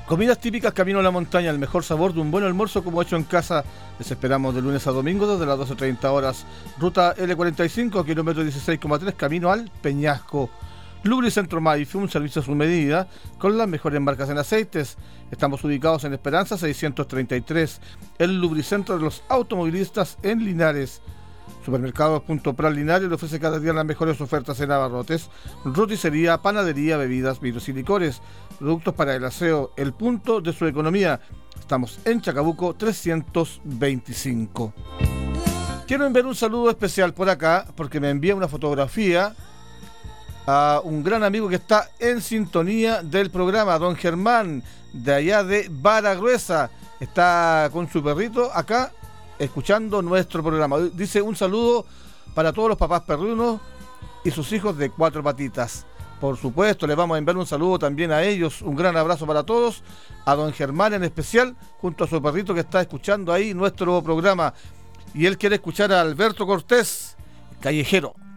Comidas típicas camino a la montaña, el mejor sabor de un buen almuerzo como hecho en casa. Les esperamos de lunes a domingo desde las 12:30 horas. Ruta L45, kilómetro 16,3, camino al Peñasco. Lubricentro Maife, un servicio a su medida, con las mejores marcas en aceites. Estamos ubicados en Esperanza 633, el lubricentro de los automovilistas en Linares. Supermercados Punto Pral Linares le ofrece cada día las mejores ofertas en abarrotes, roticería, panadería, bebidas, vinos y licores, productos para el aseo, el punto de su economía. Estamos en Chacabuco 325. Quiero enviar un saludo especial por acá, porque me envía una fotografía a un gran amigo que está en sintonía del programa, don Germán, de allá de Vara Gruesa. Está con su perrito acá, escuchando nuestro programa. Dice un saludo para todos los papás perrunos y sus hijos de 4 patitas. Por supuesto, les vamos a enviar un saludo también a ellos. Un gran abrazo para todos. A don Germán en especial, junto a su perrito que está escuchando ahí nuestro programa. Y él quiere escuchar a Alberto Cortés, Callejero.